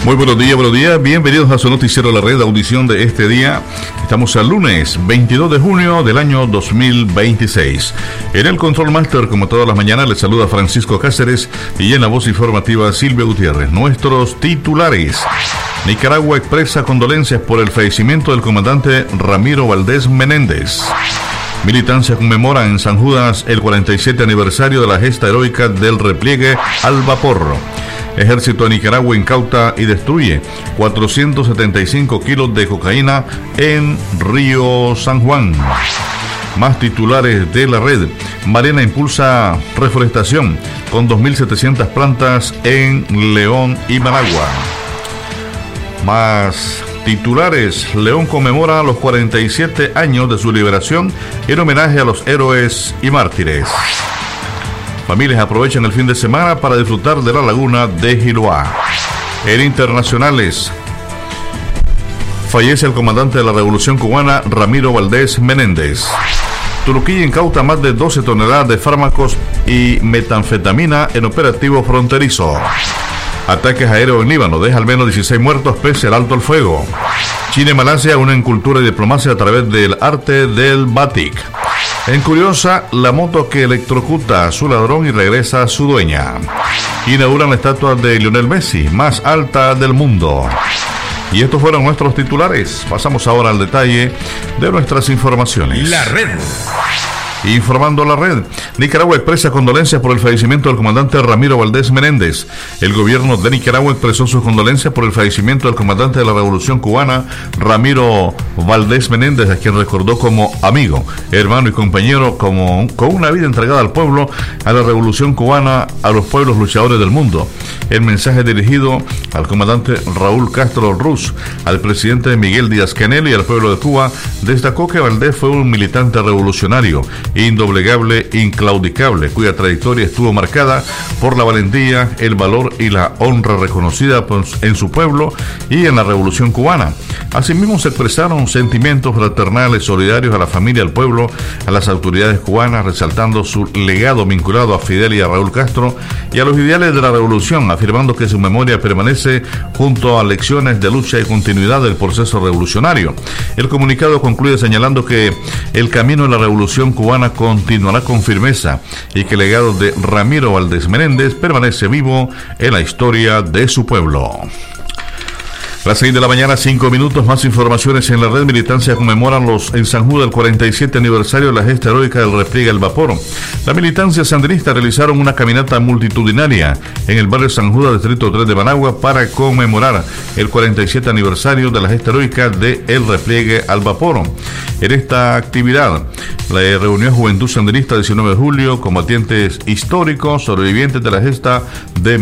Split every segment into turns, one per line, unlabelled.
Muy buenos días, bienvenidos a su noticiero La Red, audición de este día. Estamos al lunes 22 de junio del año 2026. En el Control Master, como todas las mañanas, les saluda Francisco Cáceres y en la voz informativa Silvia Gutiérrez. Nuestros titulares. Nicaragua expresa condolencias por el fallecimiento del comandante Ramiro Valdés Menéndez. Militancia conmemora en San Judas el 47 aniversario de la gesta heroica del repliegue al vapor. Ejército de Nicaragua incauta y destruye 475 kilos de cocaína en Río San Juan. Más titulares de la red. Marina impulsa reforestación con 2.700 plantas en León y Managua. Más titulares. León conmemora los 47 años de su liberación en homenaje a los héroes y mártires. Familias aprovechan el fin de semana para disfrutar de la laguna de Giloá. En internacionales, fallece el comandante de la Revolución Cubana, Ramiro Valdés Menéndez. Turquía incauta más de 12 toneladas de fármacos y metanfetamina en operativo fronterizo. Ataques aéreos en Líbano deja al menos 16 muertos pese al alto el fuego. China y Malasia unen cultura y diplomacia a través del arte del batik. En Curiosa, la moto que electrocuta a su ladrón y regresa a su dueña. Inauguran la estatua de Lionel Messi, más alta del mundo. Y estos fueron nuestros titulares. Pasamos ahora al detalle de nuestras informaciones.
La Red.
Informando la red. Nicaragua expresa condolencias por el fallecimiento del comandante Ramiro Valdés Menéndez. El gobierno de Nicaragua expresó sus condolencias por el fallecimiento del comandante de la Revolución Cubana, Ramiro Valdés Menéndez, a quien recordó como amigo, hermano y compañero, con una vida entregada al pueblo, a la Revolución Cubana, a los pueblos luchadores del mundo. El mensaje dirigido al comandante Raúl Castro Ruz, al presidente Miguel Díaz-Canel y al pueblo de Cuba, destacó que Valdés fue un militante revolucionario, indoblegable, inclaudicable, cuya trayectoria estuvo marcada por la valentía, el valor y la honra reconocida en su pueblo y en la Revolución Cubana. Asimismo se expresaron sentimientos fraternales solidarios a la familia, al pueblo, a las autoridades cubanas, resaltando su legado vinculado a Fidel y a Raúl Castro y a los ideales de la revolución, afirmando que su memoria permanece junto a lecciones de lucha y continuidad del proceso revolucionario. El comunicado concluye señalando que el camino de la Revolución Cubana continuará con firmeza y que el legado de Ramiro Valdés Menéndez permanece vivo en la historia de su pueblo. Las 6 de la mañana, 5 minutos, más informaciones en la red. Militancia conmemoran en San Judas el 47 aniversario de la gesta heroica del repliegue al vapor. La militancia sandinista realizaron una caminata multitudinaria en el barrio San Judas, distrito 3 de Managua, para conmemorar el 47 aniversario de la gesta heroica del repliegue al vapor. En esta actividad, la reunión Juventud Sandinista 19 de julio, combatientes históricos, sobrevivientes de la gesta de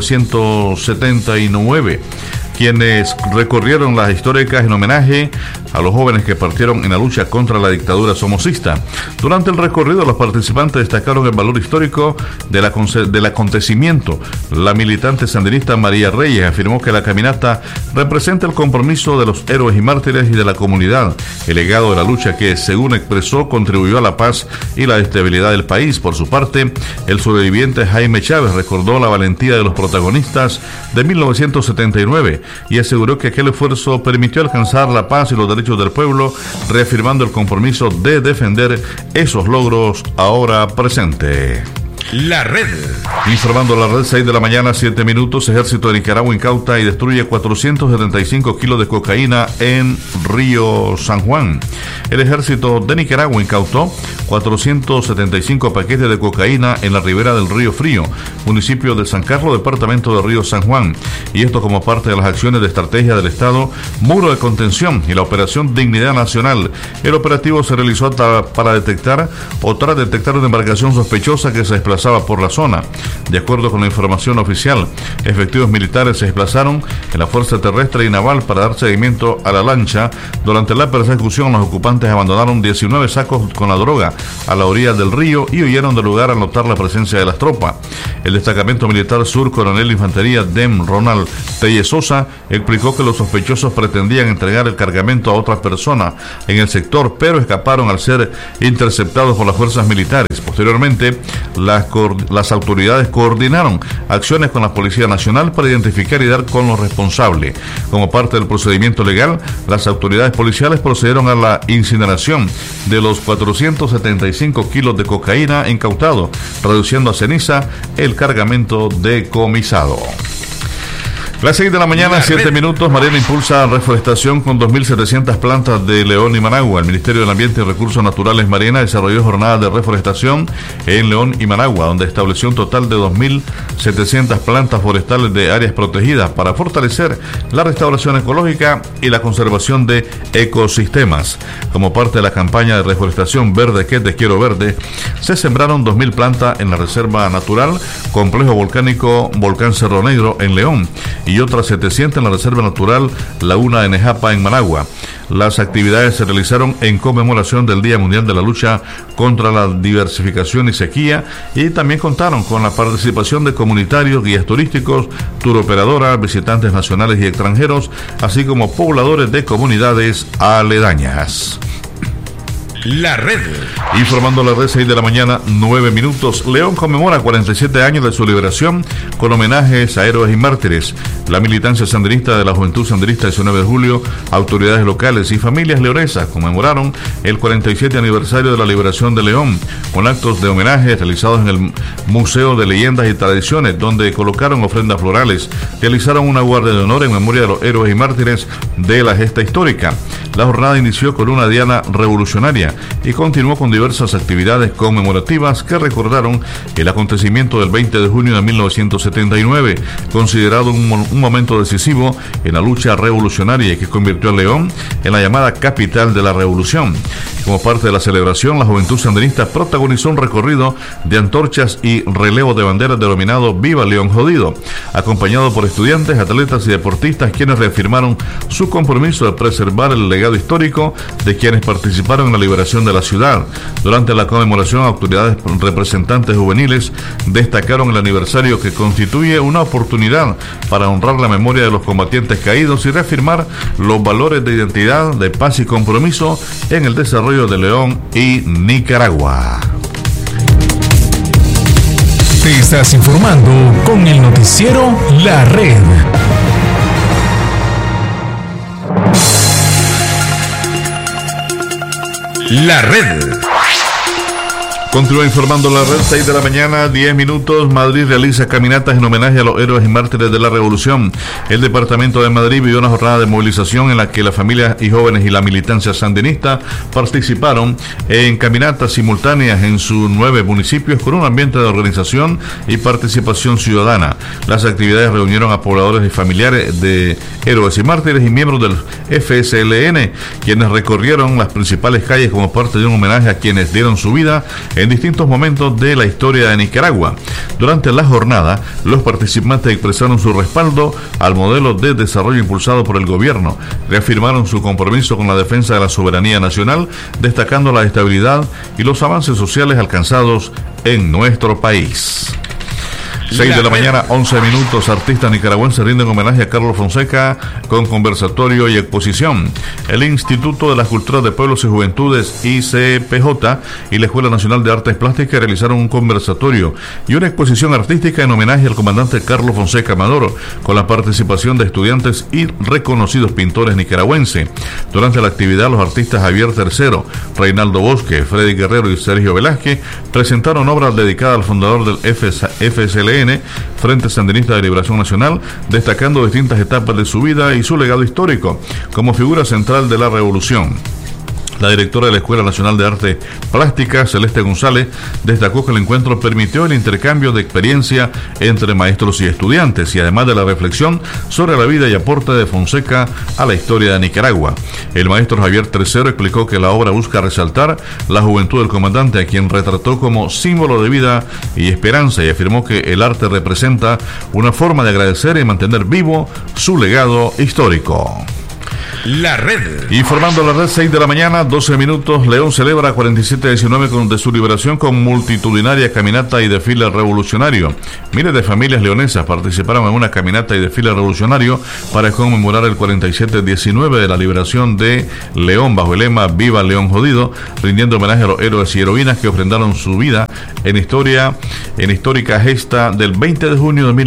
1979. Quienes recorrieron las históricas en homenaje a los jóvenes que partieron en la lucha contra la dictadura somocista. Durante el recorrido, los participantes destacaron el valor histórico del acontecimiento. La militante sandinista María Reyes afirmó que la caminata representa el compromiso de los héroes y mártires y de la comunidad, el legado de la lucha que, según expresó, contribuyó a la paz y la estabilidad del país. Por su parte, el sobreviviente Jaime Chávez recordó la valentía de los protagonistas de 1979 y aseguró que aquel esfuerzo permitió alcanzar la paz y los derechos del pueblo, reafirmando el compromiso de defender esos logros ahora presentes.
La Red.
Informando la red, 6 de la mañana, 7 minutos. Ejército de Nicaragua incauta y destruye 475 kilos de cocaína en Río San Juan. El ejército de Nicaragua incautó 475 paquetes de cocaína en la ribera del Río Frío, municipio de San Carlos, departamento de Río San Juan. Y esto como parte de las acciones de estrategia del Estado, Muro de Contención y la Operación Dignidad Nacional. El operativo se realizó para detectar una embarcación sospechosa que se desplazaba por la zona. De acuerdo con la información oficial, efectivos militares se desplazaron en la Fuerza Terrestre y Naval para dar seguimiento a la lancha. Durante la persecución, los ocupantes abandonaron 19 sacos con la droga a la orilla del río y huyeron del lugar al notar la presencia de las tropas. El destacamento militar sur, coronel de infantería DEM Ronald Telle Sosa, explicó que los sospechosos pretendían entregar el cargamento a otras personas en el sector, pero escaparon al ser interceptados por las fuerzas militares. Posteriormente, las las autoridades coordinaron acciones con la Policía Nacional para identificar y dar con los responsables. Como parte del procedimiento legal, las autoridades policiales procedieron a la incineración de los 475 kilos de cocaína incautados, reduciendo a ceniza el cargamento decomisado. Las 6 de la mañana, 7 minutos, Marina impulsa reforestación con 2.700 plantas de León y Managua. El Ministerio del Ambiente y Recursos Naturales Marina desarrolló jornadas de reforestación en León y Managua, donde estableció un total de 2.700 plantas forestales de áreas protegidas para fortalecer la restauración ecológica y la conservación de ecosistemas. Como parte de la campaña de reforestación verde que te quiero verde, se sembraron 2.000 plantas en la Reserva Natural Complejo Volcánico Volcán Cerro Negro en León y otras 700 en la Reserva Natural Laguna de Nejapa en Managua. Las actividades se realizaron en conmemoración del Día Mundial de la Lucha contra la Diversificación y Sequía y también contaron con la participación de comunitarios, guías turísticos, turoperadoras, visitantes nacionales y extranjeros, así como pobladores de comunidades aledañas.
La red.
Informando la red, 6 de la mañana, 9 minutos. León conmemora 47 años de su liberación con homenajes a héroes y mártires. La militancia sandinista de la Juventud Sandinista 19 de julio, autoridades locales y familias leonesas conmemoraron el 47 aniversario de la liberación de León con actos de homenaje realizados en el Museo de Leyendas y Tradiciones, donde colocaron ofrendas florales, realizaron una guardia de honor en memoria de los héroes y mártires de la gesta histórica. La jornada inició con una diana revolucionaria y continuó con diversas actividades conmemorativas que recordaron el acontecimiento del 20 de junio de 1979, considerado un momento decisivo en la lucha revolucionaria que convirtió a León en la llamada capital de la revolución. Como parte de la celebración, la Juventud Sandinista protagonizó un recorrido de antorchas y relevo de banderas denominado Viva León Jodido, acompañado por estudiantes, atletas y deportistas quienes reafirmaron su compromiso de preservar el legado histórico de quienes participaron en la liberación de la ciudad. Durante la conmemoración, autoridades representantes juveniles destacaron el aniversario que constituye una oportunidad para honrar la memoria de los combatientes caídos y reafirmar los valores de identidad, de paz y compromiso en el desarrollo de León y Nicaragua.
Te estás informando con el noticiero La Red. La red.
Continúa informando la red, 6 de la mañana, 10 minutos. Madrid realiza caminatas en homenaje a los héroes y mártires de la revolución. El departamento de Madrid vivió una jornada de movilización en la que las familias y jóvenes y la militancia sandinista participaron en caminatas simultáneas en sus 9 municipios con un ambiente de organización y participación ciudadana. Las actividades reunieron a pobladores y familiares de héroes y mártires y miembros del FSLN, quienes recorrieron las principales calles como parte de un homenaje a quienes dieron su vida en distintos momentos de la historia de Nicaragua. Durante la jornada, los participantes expresaron su respaldo al modelo de desarrollo impulsado por el gobierno, reafirmaron su compromiso con la defensa de la soberanía nacional, destacando la estabilidad y los avances sociales alcanzados en nuestro país. 6 de la mañana, 11 minutos. Artistas nicaragüenses rinden homenaje a Carlos Fonseca con conversatorio y exposición. El Instituto de las Culturas de Pueblos y Juventudes, ICPJ, y la Escuela Nacional de Artes Plásticas realizaron un conversatorio y una exposición artística en homenaje al comandante Carlos Fonseca Amador, con la participación de estudiantes y reconocidos pintores nicaragüenses. Durante la actividad, los artistas Javier III, Reinaldo Bosque, Freddy Guerrero y Sergio Velázquez presentaron obras dedicadas al fundador del FSLN, Frente Sandinista de Liberación Nacional, destacando distintas etapas de su vida y su legado histórico como figura central de la revolución. La directora de la Escuela Nacional de Arte Plástica, Celeste González, destacó que el encuentro permitió el intercambio de experiencia entre maestros y estudiantes y además de la reflexión sobre la vida y aporte de Fonseca a la historia de Nicaragua. El maestro Javier III explicó que la obra busca resaltar la juventud del comandante, a quien retrató como símbolo de vida y esperanza, y afirmó que el arte representa una forma de agradecer y mantener vivo su legado histórico.
La red.
Informando la red, 6 de la mañana, 12 minutos. León celebra 47-19 de su liberación con multitudinaria caminata y desfile revolucionario. Miles de familias leonesas participaron en una caminata y desfile revolucionario para conmemorar el 47-19 de la liberación de León bajo el lema Viva León Jodido, rindiendo homenaje a los héroes y heroínas que ofrendaron su vida en histórica gesta del 20 de junio de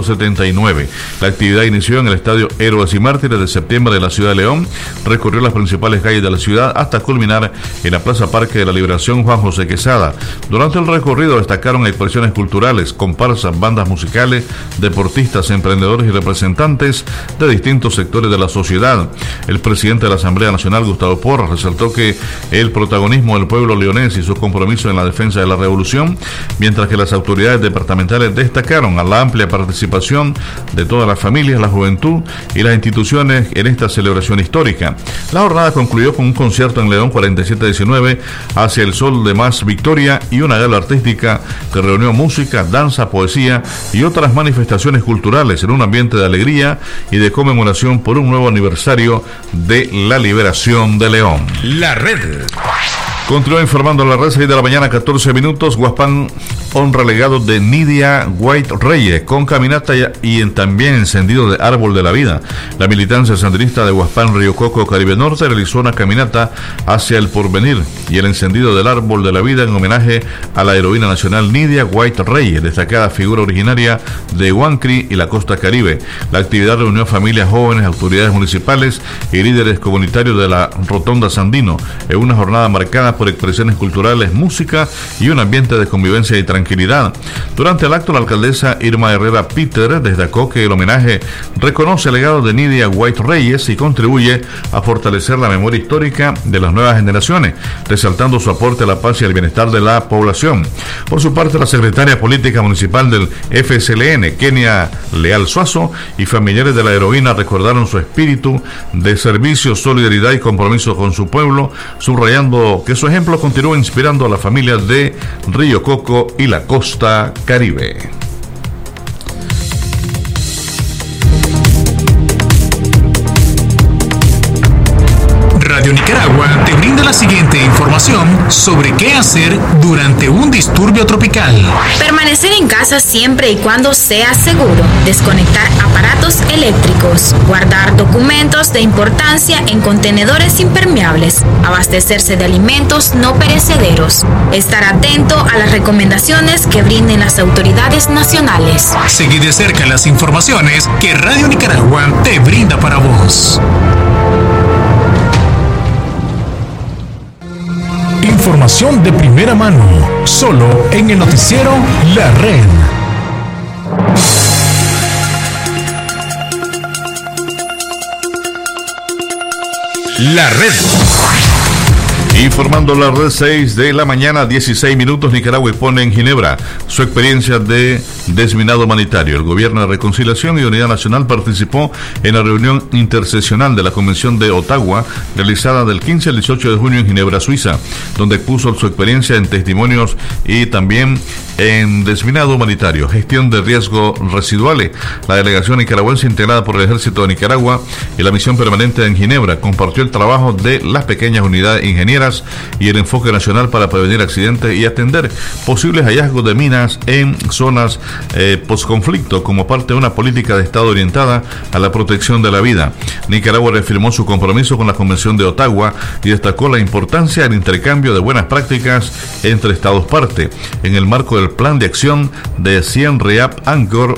1979. La actividad inició en el Estadio Héroes y Mártires de septiembre de la ciudad de León, recorrió las principales calles de la ciudad hasta culminar en la Plaza Parque de la Liberación Juan José Quesada. Durante el recorrido destacaron expresiones culturales, comparsas, bandas musicales, deportistas, emprendedores y representantes de distintos sectores de la sociedad. El presidente de la Asamblea Nacional, Gustavo Porras, resaltó que el protagonismo del pueblo leonés y su compromiso en la defensa de la revolución, mientras que las autoridades departamentales destacaron a la amplia participación de todas las familias, la juventud y las instituciones en esta celebración histórica. La jornada concluyó con un concierto en León 47-19 Hacia el Sol de Más Victoria y una gala artística que reunió música, danza, poesía y otras manifestaciones culturales en un ambiente de alegría y de conmemoración por un nuevo aniversario de la liberación de León.
La red.
Continúa informando la red, 6 de la mañana, 14 minutos. Guaspán honra legado de Nidia White Reyes con caminata y también encendido de árbol de la vida. La militancia sandinista de Guaspán, Río Coco, Caribe Norte realizó una caminata hacia el porvenir y el encendido del árbol de la vida en homenaje a la heroína nacional Nidia White Reyes, destacada figura originaria de Huancri y la costa caribe. La actividad reunió familias jóvenes, autoridades municipales y líderes comunitarios de la Rotonda Sandino en una jornada marcada por expresiones culturales, música y un ambiente de convivencia y tranquilidad. Durante el acto, la alcaldesa Irma Herrera Peter destacó que el homenaje reconoce el legado de Nidia White Reyes y contribuye a fortalecer la memoria histórica de las nuevas generaciones, resaltando su aporte a la paz y al bienestar de la población. Por su parte, la secretaria política municipal del FSLN, Kenia Leal Suazo, y familiares de la heroína recordaron su espíritu de servicio, solidaridad y compromiso con su pueblo, subrayando que su ejemplo continúa inspirando a las familias de Río Coco y la costa caribe.
Radio Nicaragua te brinda la siguiente información sobre qué hacer durante un disturbio tropical.
Permanecer en casa siempre y cuando sea seguro. Desconectar aparatos eléctricos. Guardar documentos de importancia en contenedores impermeables. Abastecerse de alimentos no perecederos. Estar atento a las recomendaciones que brinden las autoridades nacionales.
Seguí de cerca las informaciones que Radio Nicaragua te brinda para vos. Información de primera mano, solo en el noticiero La Red. La Red.
Informando la red, 6 de la mañana, 16 minutos. Nicaragua expone en Ginebra su experiencia de desminado humanitario. El Gobierno de Reconciliación y Unidad Nacional participó en la reunión interseccional de la Convención de Ottawa, realizada del 15 al 18 de junio en Ginebra, Suiza, donde expuso su experiencia en testimonios y también en desminado humanitario, gestión de riesgos residuales. La delegación nicaragüense integrada por el Ejército de Nicaragua y la misión permanente en Ginebra compartió el trabajo de las pequeñas unidades ingenieras y el enfoque nacional para prevenir accidentes y atender posibles hallazgos de minas en zonas postconflicto como parte de una política de Estado orientada a la protección de la vida. Nicaragua reafirmó su compromiso con la Convención de Ottawa y destacó la importancia del intercambio de buenas prácticas entre Estados parte en el marco del Plan de Acción de Siem Reap Angkor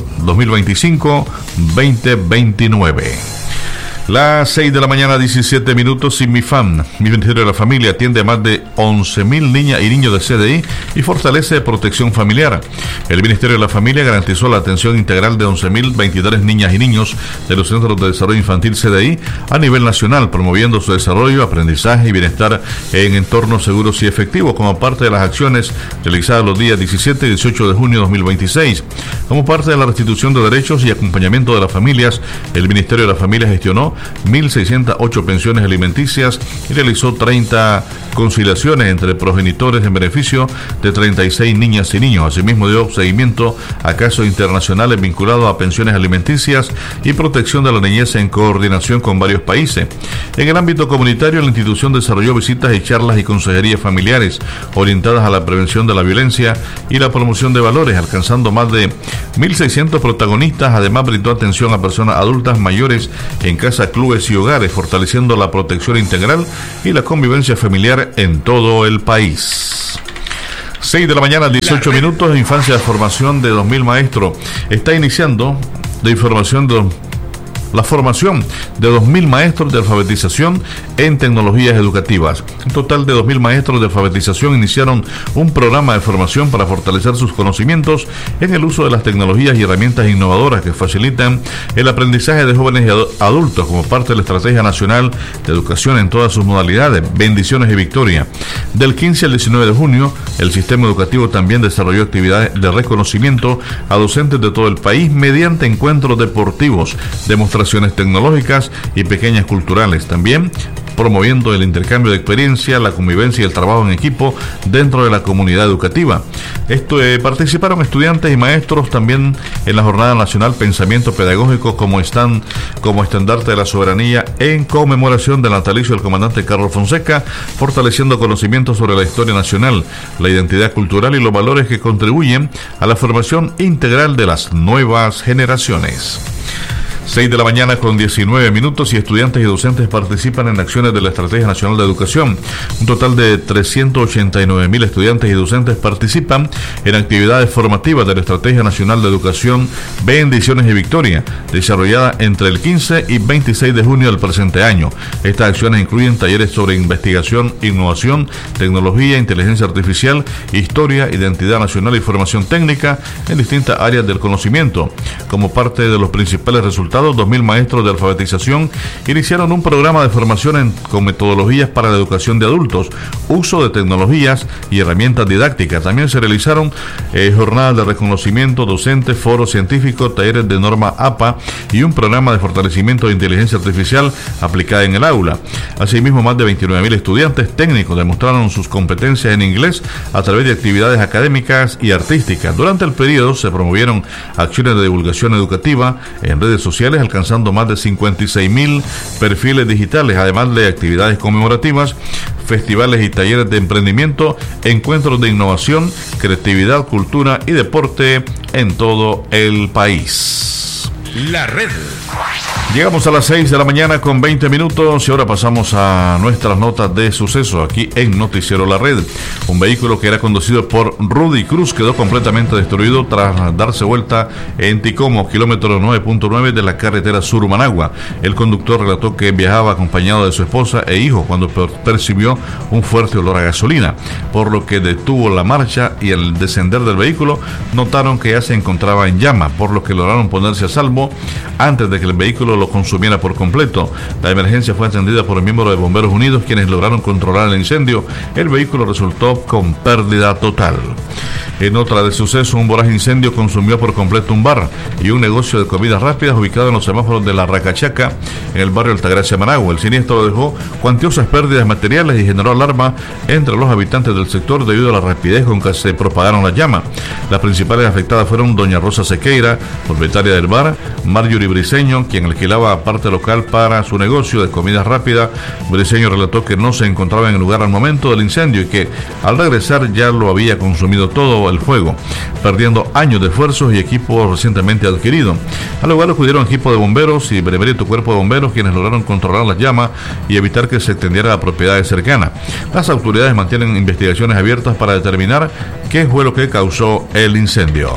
2025-2029. Las 6 de la mañana, 17 minutos. Y MIFAM, mi Ministerio de la Familia, atiende a más de 11.000 niñas y niños de CDI y fortalece protección familiar. El Ministerio de la Familia garantizó la atención integral de 11.023 niñas y niños de los Centros de Desarrollo Infantil CDI a nivel nacional, promoviendo su desarrollo, aprendizaje y bienestar en entornos seguros y efectivos como parte de las acciones realizadas los días 17 y 18 de junio de 2026. Como parte de la restitución de derechos y acompañamiento de las familias, el Ministerio de la Familia gestionó 1.608 pensiones alimenticias y realizó 30 conciliaciones entre progenitores en beneficio de 36 niñas y niños. Asimismo, dio seguimiento a casos internacionales vinculados a pensiones alimenticias y protección de la niñez en coordinación con varios países. En el ámbito comunitario, la institución desarrolló visitas y charlas y consejerías familiares orientadas a la prevención de la violencia y la promoción de valores, alcanzando más de 1.600 protagonistas. Además, brindó atención a personas adultas mayores en casas, clubes y hogares, fortaleciendo la protección integral y la convivencia familiar en todo el país. 6 de la mañana, 18 minutos. Infancia de formación de 2.000 maestros. Está iniciando la formación de 2.000 maestros de alfabetización en tecnologías educativas. Un total de 2.000 maestros de alfabetización iniciaron un programa de formación para fortalecer sus conocimientos en el uso de las tecnologías y herramientas innovadoras que facilitan el aprendizaje de jóvenes y adultos como parte de la Estrategia Nacional de Educación en todas sus modalidades. Bendiciones y victoria. Del 15 al 19 de junio, el sistema educativo también desarrolló actividades de reconocimiento a docentes de todo el país mediante encuentros deportivos, demostraciones tecnológicas y pequeñas culturales. También promoviendo el intercambio de experiencia, la convivencia y el trabajo en equipo dentro de la comunidad educativa. Participaron estudiantes y maestros también en la Jornada Nacional Pensamiento Pedagógico como estandarte de la soberanía en conmemoración del natalicio del comandante Carlos Fonseca, fortaleciendo conocimientos sobre la historia nacional, la identidad cultural y los valores que contribuyen a la formación integral de las nuevas generaciones. 6 de la mañana con 19 minutos y estudiantes y docentes participan en acciones de la Estrategia Nacional de Educación. Un total de 389.000 estudiantes y docentes participan en actividades formativas de la Estrategia Nacional de Educación Bendiciones y Victoria, desarrollada entre el 15 y 26 de junio del presente año. Estas acciones incluyen talleres sobre investigación, innovación, tecnología, inteligencia artificial, historia, identidad nacional y formación técnica en distintas áreas del conocimiento. Como parte de los principales resultados, 2.000 maestros de alfabetización iniciaron un programa de formación con metodologías para la educación de adultos, uso de tecnologías y herramientas didácticas. También se realizaron jornadas de reconocimiento docente, foros científicos, talleres de norma APA y un programa de fortalecimiento de inteligencia artificial aplicada en el aula. Asimismo, más de 29.000 estudiantes técnicos demostraron sus competencias en inglés a través de actividades académicas y artísticas. Durante el periodo se promovieron acciones de divulgación educativa en redes sociales, alcanzando más de 56.000 perfiles digitales, además de actividades conmemorativas, festivales y talleres de emprendimiento, encuentros de innovación, creatividad, cultura y deporte en todo el país.
La red.
Llegamos a las 6 de la mañana con 20 minutos y ahora pasamos a nuestras notas de suceso aquí en Noticiero La Red. Un vehículo que era conducido por Rudy Cruz quedó completamente destruido tras darse vuelta en Ticomo, kilómetro 9.9 de la carretera sur Managua. El conductor relató que viajaba acompañado de su esposa e hijo cuando percibió un fuerte olor a gasolina, por lo que detuvo la marcha y al descender del vehículo notaron que ya se encontraba en llama, por lo que lograron ponerse a salvo antes de que el vehículo lo consumiera por completo. La emergencia fue atendida por miembros de Bomberos Unidos, quienes lograron controlar el incendio. El vehículo resultó con pérdida total. En otra de suceso, un voraz incendio consumió por completo un bar y un negocio de comidas rápidas ubicado en los semáforos de la Racachaca, en el barrio Altagracia, Managua. El siniestro dejó cuantiosas pérdidas materiales y generó alarma entre los habitantes del sector debido a la rapidez con que se propagaron las llamas. Las principales afectadas fueron doña Rosa Sequeira, propietaria del bar, Marjorie Briceño, quien alquilaba parte local para su negocio de comidas rápidas. Briceño relató que no se encontraba en el lugar al momento del incendio y que al regresar ya lo había consumido todo el fuego, perdiendo años de esfuerzos y equipo recientemente adquirido. Al lugar acudieron equipos de bomberos y Benemérito Cuerpo de Bomberos, quienes lograron controlar las llamas y evitar que se extendiera a propiedades cercanas. Las autoridades mantienen investigaciones abiertas para determinar qué fue lo que causó el incendio.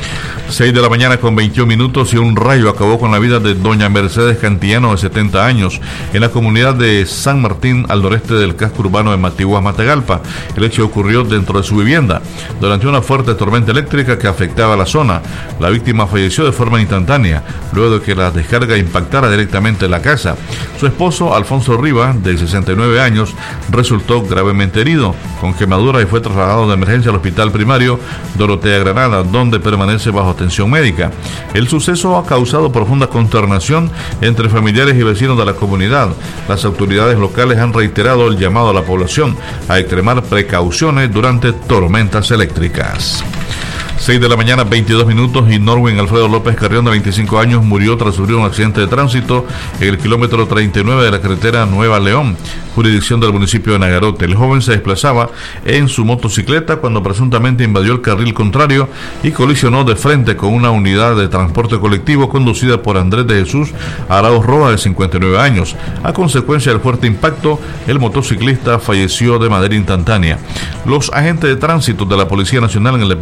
6 de la mañana con 21 minutos y un rayo acabó con la vida de doña Mercedes Cantillano, de 70 años, en la comunidad de San Martín, al noreste del casco urbano de Matiguas, Matagalpa. El hecho ocurrió dentro de su vivienda durante una fuerte tormenta eléctrica que afectaba a la zona. La víctima falleció de forma instantánea, luego de que la descarga impactara directamente en la casa. Su esposo, Alfonso Rivas, de 69 años, resultó gravemente herido, con quemaduras, y fue trasladado de emergencia al hospital primario Dorotea Granada, donde permanece bajo atención médica. El suceso ha causado profunda consternación entre familiares y vecinos de la comunidad. Las autoridades locales han reiterado el llamado a la población a extremar precauciones durante tormentas eléctricas. 6 de la mañana, 22 minutos, y Norwin Alfredo López Carrión, de 25 años, murió tras sufrir un accidente de tránsito en el kilómetro 39 de la carretera Nueva León, jurisdicción del municipio de Nagarote. El joven se desplazaba en su motocicleta cuando presuntamente invadió el carril contrario y colisionó de frente con una unidad de transporte colectivo conducida por Andrés de Jesús Arauz Roa, de 59 años. A consecuencia del fuerte impacto, el motociclista falleció de manera instantánea. Los agentes de tránsito de la Policía Nacional en el